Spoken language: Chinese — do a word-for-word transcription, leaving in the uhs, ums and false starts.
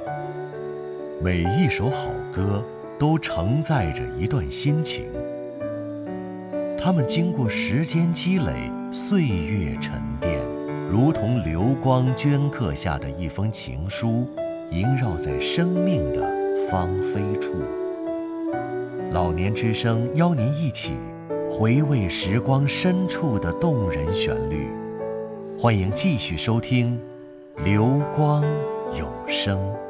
每一首好歌都承载着一段心情，它们经过时间积累，岁月沉淀，如同流光镌刻下的一封情书，萦绕在生命的芳菲处。老年之声邀您一起回味时光深处的动人旋律，欢迎继续收听流光有声。